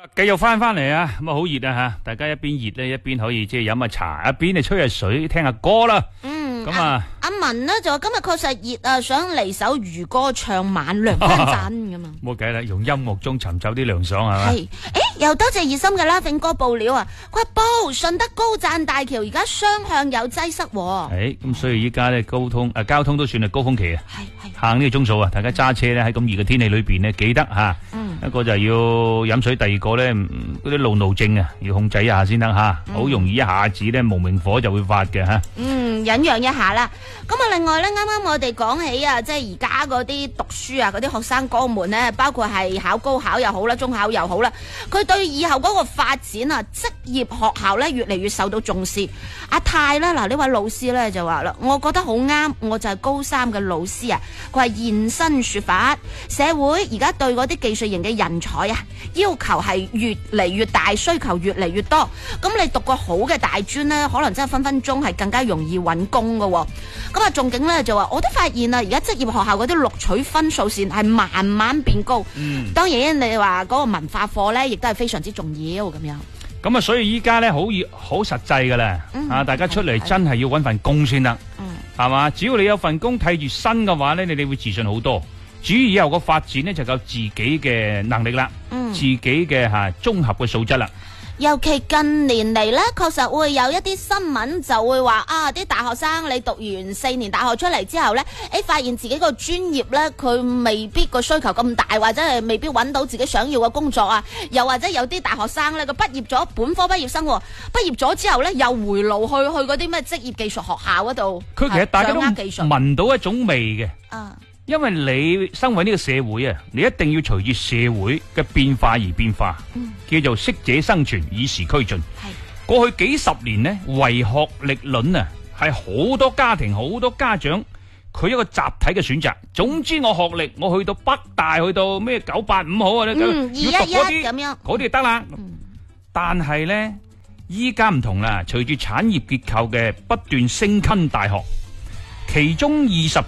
繼續翻嚟啊！咁啊好熱啊吓，大家一邊熱咧，一邊可以即係飲下茶，一邊就吹下水，聽下歌啦。咁阿文呢就話今日確實熱啊，想嚟首漁歌唱晚涼翻陣咁啊。 冇計啦，用音樂中尋找啲涼爽係嘛。 係，又多謝熱心嘅Laughing哥報料啊！佢話報順德高贊大橋而家雙向有擠塞。 咁所以依家咧交通都算係高峰期啊。 係行呢個鐘數啊，大家揸車咧喺咁熱嘅天氣裏邊咧，記得吓。一個就要飲水，第二個咧嗰啲路怒症啊，要控制一下先得吓，好容易一下子咧無名火就會發嘅吓。 忍讓一下啦。咁啊，另外咧，啱啱我哋講起啊，即係而家嗰啲讀書啊，嗰啲學生哥們咧，包括係考高考又好啦，中考又好啦，佢對以後嗰個發展啊，職業學校咧越嚟越受到重視。阿泰咧，嗱呢位老師咧就話啦，我覺得好啱，我就係高三嘅老師啊。佢係現身說法，社會而家對嗰啲技術型嘅人才啊，要求係越嚟越大，需求越嚟越多。咁你讀個好嘅大專咧，可能真係分分鐘係更加容易揾工噶。咁啊，仲景咧就話，我都發現啊，而家職業學校嗰啲錄取分數線係慢慢變高。當然你話嗰個文化課咧，亦都係非常之重要咁樣。 咁啊，所以依家咧好實際噶啦，大家出嚟真係要搵份工先得，係嘛？只要你有份工睇住身嘅話咧，你哋會自信好多。至於以後個發展咧，就靠自己嘅能力啦，自己嘅綜合嘅素質啦。 尤其近年嚟咧，確實會有一啲新聞就會話啊，啲大學生你讀完4年大學出嚟之後咧，發現自己個專業咧，佢未必個需求咁大，或者係未必揾到自己想要嘅工作啊。又或者有啲大學生咧，佢畢業咗本科畢業生，畢業咗之後咧，又回路去嗰啲咩職業技術學校嗰度， 佢其實大家都聞到一種味嘅。因為你生活呢個社會啊，你一定要隨住社會嘅變化而變化，叫做適者生存，與時俱進。過去幾十年呢，唯學歷論啊，係好多家庭、好多家長佢一個集體嘅選擇。總之我學歷，我去到北大，去到咩985好啊，要讀嗰啲咁樣，嗰啲就得啦。但係呢，依家唔同啦，隨住產業結構嘅不斷升級大學。其中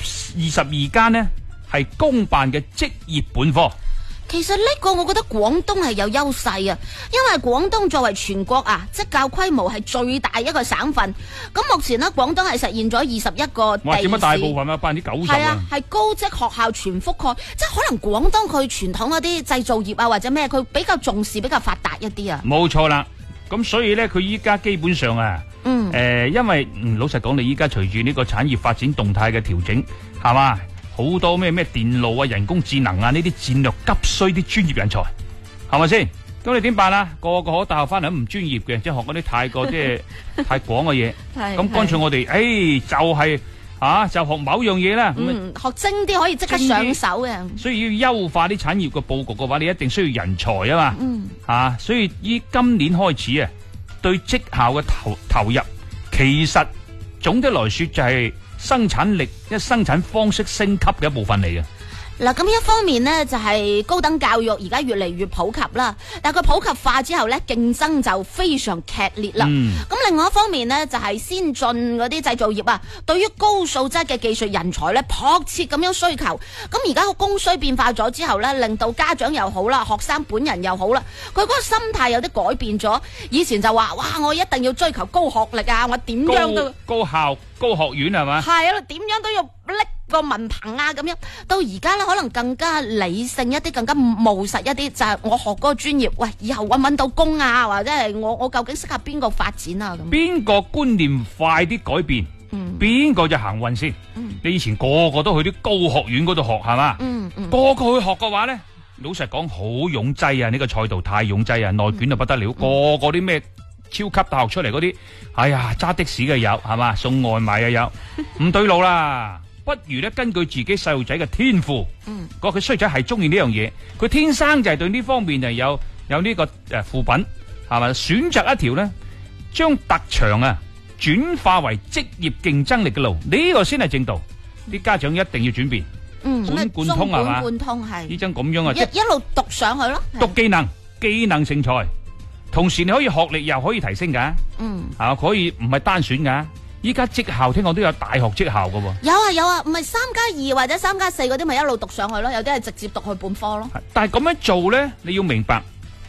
22間呢係公辦嘅職業本科。 其實呢個我覺得廣東係有優勢啊，因為廣東作為全國啊職教規模係最大一個省份。咁目前呢，廣東係實現咗21個地市。 佔咗大部分啊，90%。 係啊，係高職學校全覆蓋，即係可能廣東佢傳統嗰啲製造業啊或者咩，佢比較重視，比較發達一啲啊。 冇錯啦，咁所以呢，佢依家基本上啊。因為老實講，你依家隨住呢個產業發展動態嘅調整，係嘛，好多咩電路啊、人工智能啊呢啲戰略急需啲專業人才，係咪先？咁你點辦啊？個個大學翻嚟都唔專業嘅，即係學嗰啲太過即係太廣嘅嘢。咁乾脆我哋就係就學某樣嘢啦。 學精啲可以即刻上手嘅。所以要優化啲產業嘅佈局嘅話，你一定需要人才啊嘛。所以今年開始啊，對績效嘅投入。其實總的來說就係生產力、生產方式升級嘅一部分嚟嘅。 嗱，咁一方面呢，就係高等教育而家越嚟越普及啦，但係佢普及化之後呢，競爭就非常劇烈啦。咁另外一方面呢，就係先進嗰啲製造業啊，對於高素質嘅技術人才呢，迫切咁樣需求。咁而家個供需變化咗之後呢，令到家長又好啦，學生本人又好啦，佢嗰個心態有啲改變咗。以前就話哇，我一定要追求高學歷啊，我點樣都高校、高學院係嘛？ 係啊，點樣都要拎個文憑啊咁樣。到而家咧，可能更加理性一啲，更加務實一啲，就係我學嗰個專業，喂，以後搵到工啊，或者係我究竟適合邊個發展啊咁。邊個觀念快啲改變，邊個就行運先。你以前個個都去啲高學院嗰度學係嘛？個個去學嘅話咧，老實講好擁擠啊！呢個賽道太擁擠啊，內卷就不得了。個個啲咩超級大學出嚟嗰啲，哎呀，揸的士嘅有係嘛，送外賣嘅有，唔對路啦。不如咧，根據自己細路仔嘅天賦，佢細路仔係中意呢樣嘢，佢天生就係對呢方面就有呢個副品，係咪？選擇一條咧，將特長啊轉化為職業競爭力嘅路，呢個先係正道。啲家長一定要轉變，貫通係嘛？貫通係呢張咁樣啊，一路讀上去咯，讀技能成才，同時你可以學歷又可以提升噶，可以唔係單選噶。依家職校聽講都有大學職校噶喎，有啊，唔係3+2或者3+4嗰啲咪一路讀上去咯，有啲係直接讀去本科咯。但係咁樣做咧，你要明白，佢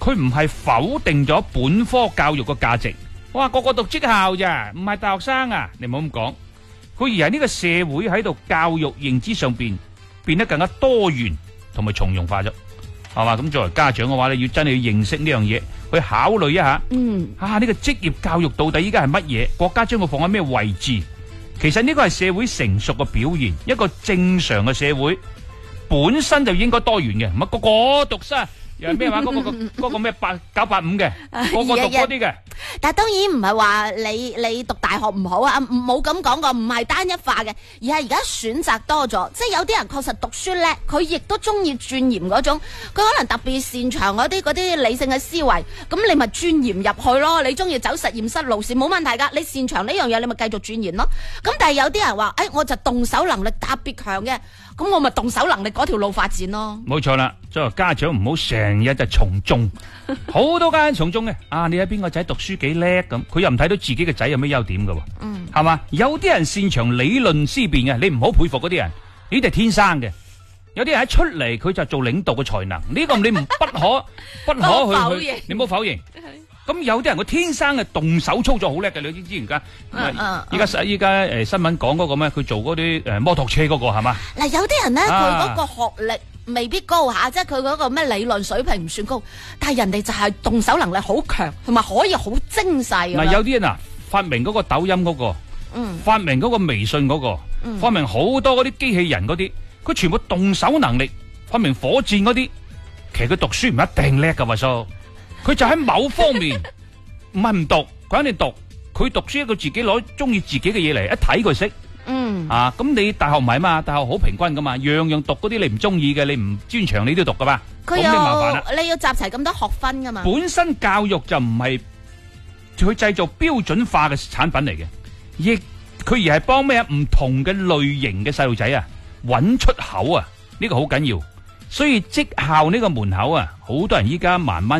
佢唔係否定咗本科教育嘅價值。哇，個個讀職校咋，唔係大學生啊！你唔好咁講，佢而係呢個社會喺度教育認知上邊變得更加多元同埋從容化咗，係嘛？咁作為家長嘅話，你要真係要認識呢樣嘢，去考慮一下。呢個職業教育到底依家係乜嘢？國家將佢放喺咩位置？其實呢個係社會成熟嘅表現，一個正常嘅社會本身就應該多元嘅，唔係個個讀生又係咩話？嗰個咩985嘅，個個讀嗰啲嘅。 但係當然唔係話你讀大學唔好啊，冇咁講過，唔係單一化嘅，而係而家選擇多咗，即係有啲人確實讀書叻，佢亦都中意鑽研嗰種，佢可能特別擅長嗰啲理性嘅思維，咁你咪鑽研入去咯。你中意走實驗室路線冇問題噶，你擅長呢樣嘢，你咪繼續鑽研咯。咁但係有啲人話，我就動手能力特別強嘅，咁我咪動手能力嗰條路發展咯。冇錯啦，作為家長唔好成日就從眾，好多家人從眾嘅。你喺邊個仔讀書幾叻咁，佢又唔睇到自己嘅仔有咩優點噶，係嘛？有啲人擅長理論思辨嘅，你唔好佩服嗰啲人，呢啲係天生嘅。有啲人一出嚟佢就做領導嘅才能，呢個你不可去，你唔好否認。咁有啲人佢天生嘅動手操作好叻嘅，你知唔知而家？依家新聞講嗰個咩？佢做嗰啲摩托車嗰個係嘛？ 嗱，有啲人咧，佢嗰個學歷未必高吓，即係佢嗰個咩理論水平唔算高，但係人哋就係動手能力好強，同埋可以好精細。 嗱，有啲人發明嗰個抖音嗰個，發明嗰個微信嗰個，發明好多嗰啲機器人嗰啲，佢全部動手能力，發明火箭嗰啲，其實佢讀書唔一定叻噶，話叔。佢就喺某方面唔係唔讀，佢肯定讀。佢讀書一個自己攞中意自己嘅嘢嚟，一睇佢識。咁你大學唔係嘛？大學好平均噶嘛，樣樣讀嗰啲你唔中意嘅，你唔專長你都讀噶嘛。咁你麻煩啦。 你要集齊咁多學分噶嘛？ 本身教育就唔係去製造標準化嘅產品嚟嘅，亦佢而係幫咩唔同嘅類型嘅細路仔揾出口呢個好緊要。所以職校呢個門口好多人依家慢慢